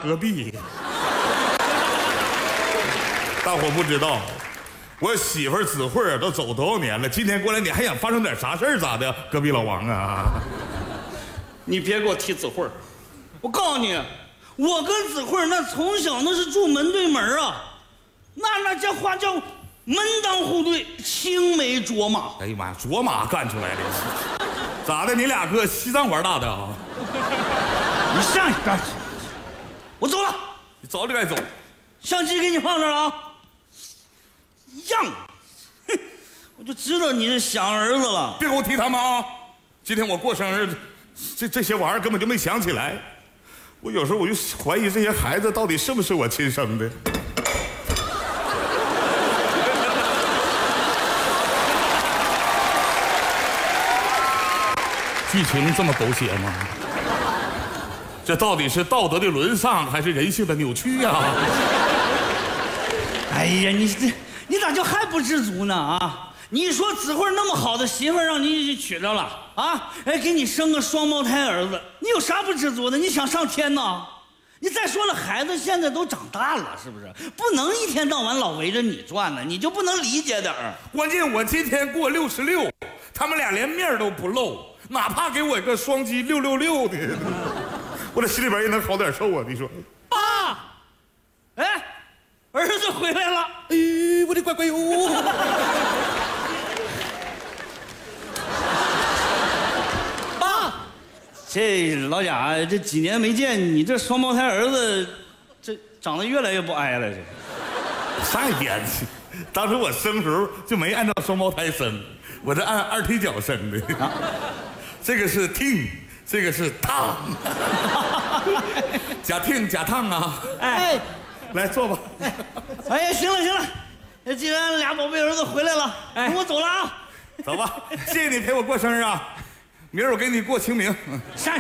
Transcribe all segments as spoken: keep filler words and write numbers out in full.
隔壁。大伙不知道，我媳妇儿子慧儿都走多少年了，今天过来你还想发生点啥事儿咋的？隔壁老王啊， 你别给我提子慧儿，我告诉你，我跟子慧儿那从小那是住门对门啊，那那这话叫门当户对，青梅竹马。 哎呀妈呀，卓玛干出来的，咋的？你俩搁西藏玩大的啊？ 你上去干去！我走了， 你早就该走。 相机给你放这儿了啊。样，哼，我就知道你是想儿子了。 别给我提他们啊！今天我过生日，这这些玩意儿根本就没想起来。我有时候我就怀疑这些孩子到底是不是我亲生的。剧情这么狗血吗？这到底是道德的沦丧，还是人性的扭曲呀、啊？ 哎呀，你这你咋就还不知足呢啊？你说子慧那么好的媳妇让你娶着了啊，哎，给你生个双胞胎儿子，你有啥不知足的？你想上天呐？你再说了，孩子现在都长大了，是不是？不能一天到晚老围着你转呢，你就不能理解点儿？ 关键我今天过六十六，他们俩连面都不露，哪怕给我一个双击六六六的，我这心里边也能好点受啊！你说， 爸，哎，儿子回来了！ 哎，我的乖乖哟！ 爸，这老贾，这几年没见，你这双胞胎儿子，这长得越来越不挨了，这啥也编去。当时我生时候就没按照双胞胎生，我这按二踢脚生的。啊、这个是听，这个是烫，假听假烫啊！ 哎， 来坐吧。 哎呀，行了行了，既然俩宝贝儿子回来了，哎，我走了啊。 走吧，谢谢你陪我过生日啊！明儿我给你过清明。 上去。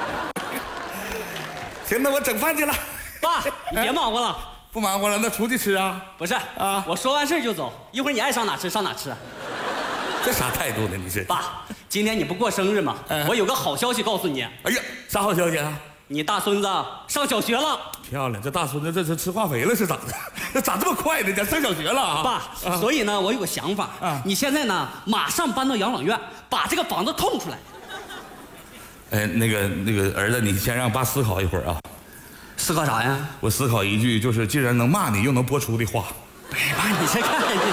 行，那我整饭去了。 爸，你别忙活了。 不忙活了，那出去吃啊？ 不是啊，我说完事就走，一会儿你爱上哪吃上哪吃。 这啥态度呢？你是？ 爸，今天你不过生日吗？嗯、我有个好消息告诉你。 哎呀，啥好消息啊？ 你大孙子上小学了。 漂亮，这大孙子这是吃化肥了是咋的？这咋这么快呢？这上小学了啊？ 爸，啊、所以呢，我有个想法啊，你现在呢，马上搬到养老院，把这个房子空出来。 哎，那个那个儿子，你先让爸思考一会儿啊。 思考啥呀？ 我思考一句，就是既然能骂你又能播出的话。 哎爸，你先看你。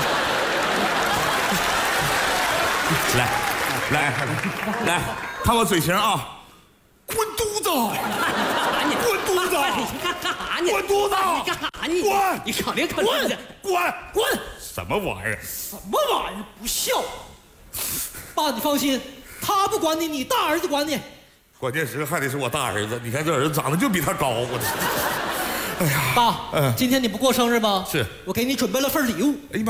来，来，来，看我嘴型啊！滚犊子！ 你滚犊子！ 你干干啥呢？ 滚犊子！ 你干啥呢？ 滚！ 你可别可滚！ 的！ 滚！ 滚！ 什么玩意儿？ 什么玩意儿？不孝！爸，你放心，他不管你，你大儿子管你。 关键时刻还得是我大儿子，你看这儿子长得就比他高，我这。哎呀， 爸，嗯，今天你不过生日吗？ 是， 我给你准备了份礼物。 哎呀妈！